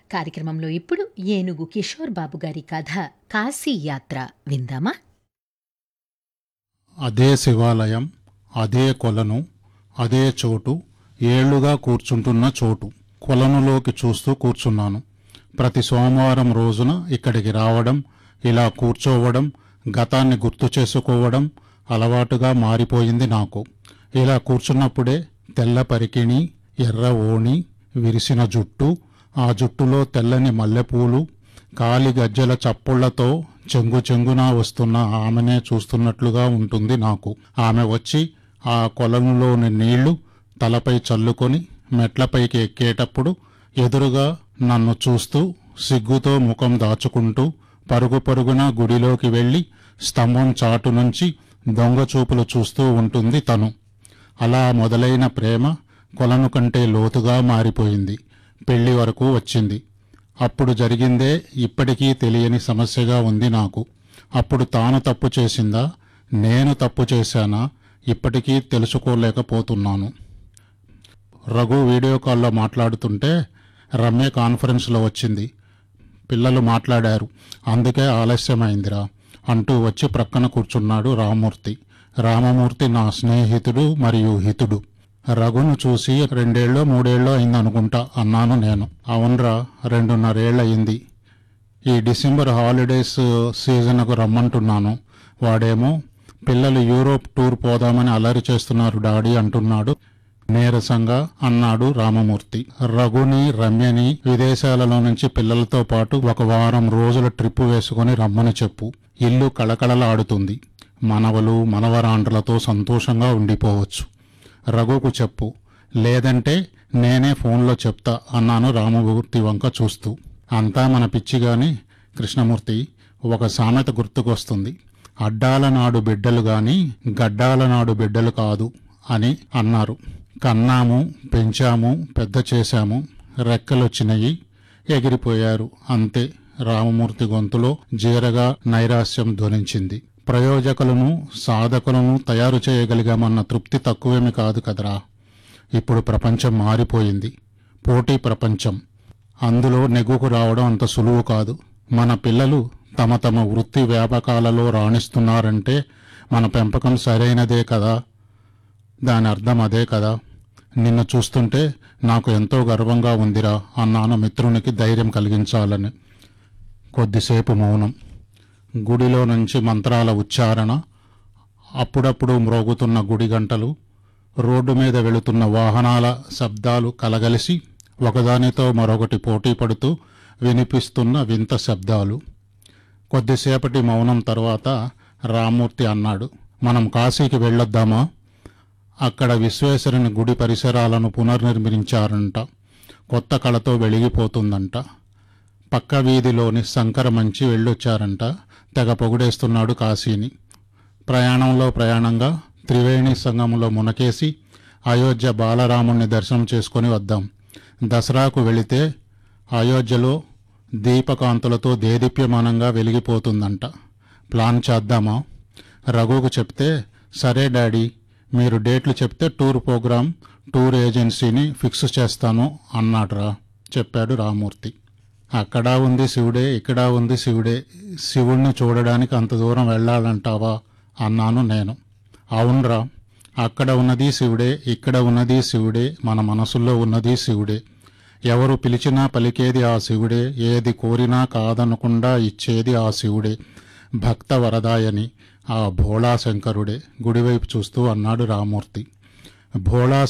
కార్యక్రమంలో ఇప్పుడు ఏనుగు కిషోర్ బాబు గారి కథ కాశీ యాత్ర విందామా? అదే శివాలయం, అదే కొలను, అదే చోటు, ఏళ్లుగా కూర్చుంటున్న చోటు. కొలనులోకి చూస్తూ కూర్చున్నాను. ప్రతి సోమవారం రోజున ఇక్కడికి రావడం, ఇలా కూర్చోవడం, గతాన్ని గుర్తు చేసుకోవడం అలవాటుగా మారిపోయింది నాకు. ఇలా కూర్చున్నప్పుడే తెల్ల పరికిణి, ఎర్ర ఓణి, విరిసిన జుట్టు, ఆ జుట్టులో తెల్లని మల్లెపూలు, కాలి గజ్జల చప్పుళ్లతో చెంగు చెంగున వస్తున్న ఆమెనే చూస్తున్నట్లుగా ఉంటుంది నాకు. ఆమె వచ్చి ఆ కొలనులోని నీళ్లు తలపై చల్లుకొని మెట్లపైకి ఎక్కేటప్పుడు ఎదురుగా నన్ను చూస్తూ సిగ్గుతో ముఖం దాచుకుంటూ పరుగు పరుగున గుడిలోకి వెళ్ళి స్తంభం చాటు నుంచి దొంగచూపులు చూస్తూ ఉంటుంది తను. అలా మొదలైన ప్రేమ కొలను కంటే లోతుగా మారిపోయింది. పెళ్లి వరకు వచ్చింది. అప్పుడు జరిగిందే ఇప్పటికీ తెలియని సమస్యగా ఉంది నాకు. అప్పుడు తాను తప్పు చేసిందా, నేను తప్పు చేశానా ఇప్పటికీ తెలుసుకోలేకపోతున్నాను. రఘు వీడియో కాల్లో మాట్లాడుతుంటే రమ్య కాన్ఫరెన్స్లో వచ్చింది. పిల్లలు మాట్లాడారు, అందుకే ఆలస్యమైందిరా అంటూ వచ్చి ప్రక్కన కూర్చున్నాడు రామమూర్తి. రామమూర్తి నా స్నేహితుడు మరియు హితుడు. రఘును చూసి 2 ఏళ్ళో 3 ఏళ్ళో అయిందనుకుంటా అన్నాను నేను. అవునరా, 2.5 ఏళ్ళయింది. ఈ డిసెంబర్ హాలిడేస్ సీజన్కు రమ్మంటున్నాను. వాడేమో పిల్లలు యూరోప్ టూర్ పోదామని అల్లరి చేస్తున్నారు డాడీ అంటున్నాడు. నీరసంగా అన్నాడు రామమూర్తి. రఘుని, రమ్యని విదేశాలలో నుంచి పిల్లలతో పాటు 1 వారం రోజుల ట్రిప్పు వేసుకొని రమ్మని చెప్పు. ఇల్లు కళకళలాడుతుంది. మనవలు, మనవరాండ్రలతో సంతోషంగా ఉండిపోవచ్చు. రఘుకు చెప్పు, లేదంటే నేనే ఫోన్లో చెప్తా అన్నాను రామమూర్తి వంక చూస్తూ. అంతా మన పిచ్చిగాని కృష్ణమూర్తి, ఒక సామెత గుర్తుకొస్తుంది. అడ్డాల నాడు బిడ్డలు గాని గడ్డాల నాడు బిడ్డలు కాదు అని అన్నారు. కన్నాము, పెంచాము, పెద్ద చేశాము, రెక్కలొచ్చినాయి, ఎగిరిపోయారు అంతే. రామమూర్తి గొంతులో జీరగా నైరాస్యం ధ్వనించింది. ప్రయోజకులను, సాధకులను తయారు చేయగలిగామన్న తృప్తి తక్కువేమి కాదు కదరా. ఇప్పుడు ప్రపంచం మారిపోయింది. పోటీ ప్రపంచం. అందులో నెగ్గుకు రావడం అంత సులువు కాదు. మన పిల్లలు తమ తమ వృత్తి వ్యాపకాలలో రాణిస్తున్నారంటే మన పెంపకం సరైనదే కదా. దాని అర్థం అదే కదా. నిన్ను చూస్తుంటే నాకు ఎంతో గర్వంగా ఉందిరా అన్నాను మిత్రునికి ధైర్యం కలిగించాలని. కొద్దిసేపు మౌనం. గుడిలో నుంచి మంత్రాల ఉచ్చారణ, అప్పుడప్పుడు మ్రోగుతున్న గుడి గంటలు, రోడ్డు మీద వెళుతున్న వాహనాల శబ్దాలు కలగలిసి ఒకదానితో మరొకటి పోటీ పడుతూ వినిపిస్తున్న వింత శబ్దాలు. కొద్దిసేపటి మౌనం తర్వాత రామమూర్తి అన్నాడు, మనం కాశీకి వెళ్ళొద్దామా? అక్కడ విశ్వేశ్వరుని గుడి పరిసరాలను పునర్నిర్మించారంట. కొత్త కళతో వెలిగిపోతుందంట. పక్క వీధిలోని శంకర మంచి వెళ్ళొచ్చారంట. తెగ పొగిడేస్తున్నాడు కాశీని. ప్రయాణంగా త్రివేణి సంగంలో మునకేసి అయోధ్య బాలరాముణ్ణి దర్శనం చేసుకొని వద్దాం. దసరాకు వెళితే అయోధ్యలో దీపకాంతులతో దేదీప్యమానంగా వెలిగిపోతుందంట. ప్లాన్ చేద్దామా? రఘుకు చెప్తే, సరే డాడీ, మీరు డేట్లు చెప్తే టూర్ ఏజెన్సీని ఫిక్స్ చేస్తాను అన్నాడురా చెప్పాడు రామమూర్తి. అక్కడా ఉంది శివుడే, ఇక్కడా ఉంది శివుడే. శివుణ్ణి చూడడానికి అంత దూరం వెళ్ళాలంటావా అన్నాను నేను. అవునరా, అక్కడ ఉన్నది శివుడే, ఇక్కడ ఉన్నది శివుడే, మన మనసుల్లో ఉన్నది శివుడే. ఎవరు పిలిచినా పలికేది ఆ శివుడే, ఏది కోరినా కాదనకుండా ఇచ్చేది ఆ శివుడే. భక్త వరదాయని ఆ భోళా శంకరుడే గుడివైపు చూస్తూ అన్నాడు రామమూర్తి. భోళా